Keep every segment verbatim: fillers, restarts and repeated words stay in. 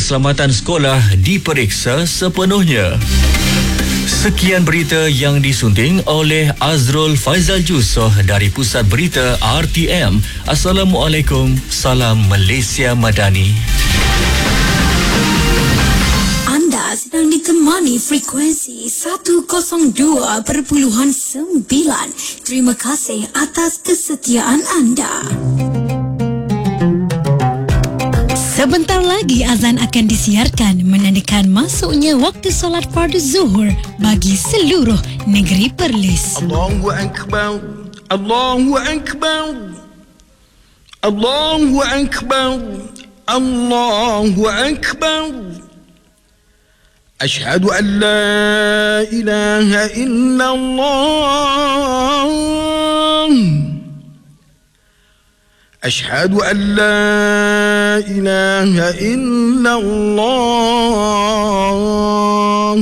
keselamatan sekolah diperiksa sepenuhnya. Sekian berita yang disunting oleh Azrul Faizal Jusoh dari Pusat Berita R T M. Assalamualaikum, salam Malaysia Madani. Anda sedang ditemani frekuensi seratus dua perpuluhan sembilan. Terima kasih atas kesetiaan anda. Sebentar lagi azan akan disiarkan menandakan masuknya waktu solat fardu zuhur bagi seluruh negeri Perlis. Allahu Akbar, Allahu Akbar, Allahu Akbar, Allahu Akbar. Ashhadu an la ilaha illallah. أشهد أن لا إله إلا الله.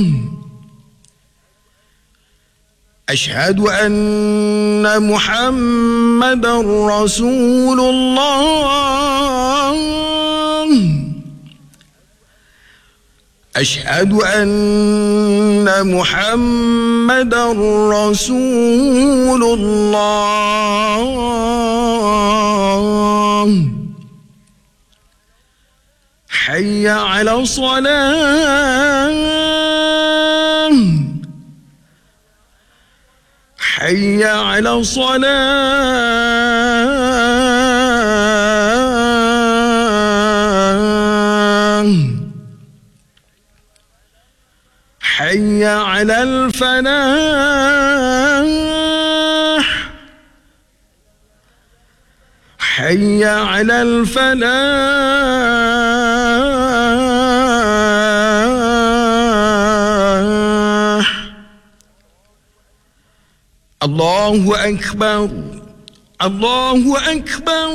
أشهد أن محمدا رسول الله. أشهد أن محمدا رسول الله. حي على الصلاة. حي على الصلاة. حي على الفلاح. حي على الفلاح. الله أكبر، الله أكبر.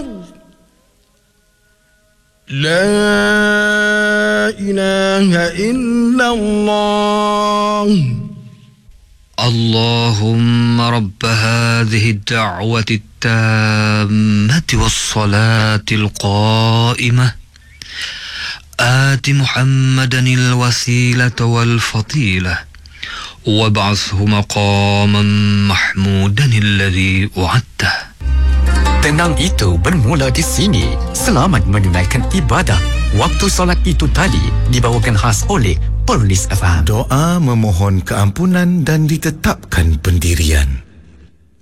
لا إله إلا الله. اللهم رب هذه الدعوة التامة والصلاة القائمة آت محمدا الوسيلة والفضيلة وابعثه مقاما محمودا الذي وعدته. Tenang itu bermula di sini. Selamat menunaikan ibadah. Waktu solat itu tadi dibawakan khas oleh Perlis F M. Doa memohon keampunan dan ditetapkan pendirian.